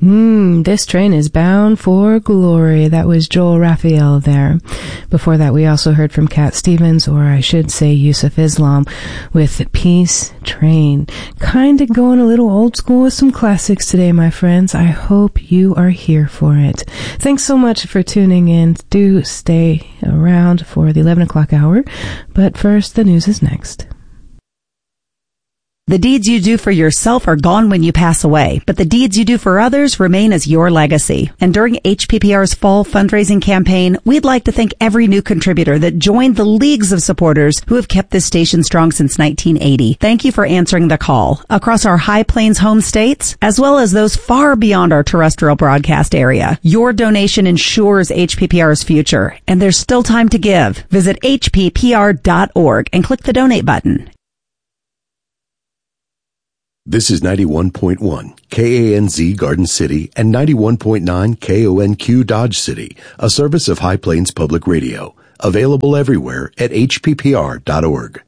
This train is bound for glory. That was Joel Raphael there. Before that, we also heard from Cat Stevens, or I should say Yusuf Islam, with Peace Train. Kind of going a little old school with some classics today, my friends. I hope you are here for it. Thanks so much for tuning in. Do stay around for the 11 o'clock hour. But first, the news is next. The deeds you do for yourself are gone when you pass away, but the deeds you do for others remain as your legacy. And during HPPR's fall fundraising campaign, we'd like to thank every new contributor that joined the leagues of supporters who have kept this station strong since 1980. Thank you for answering the call across our High Plains home states, as well as those far beyond our terrestrial broadcast area. Your donation ensures HPPR's future, and there's still time to give. Visit hppr.org and click the donate button. This is 91.1 KANZ Garden City and 91.9 KONQ Dodge City, a service of High Plains Public Radio, available everywhere at hppr.org.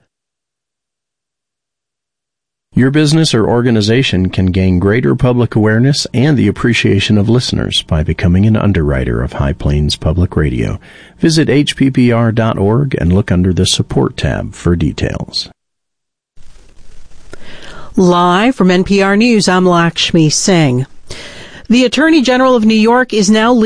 Your business or organization can gain greater public awareness and the appreciation of listeners by becoming an underwriter of High Plains Public Radio. Visit hppr.org and look under the Support tab for details. Live from NPR News, I'm Lakshmi Singh. The Attorney General of New York is now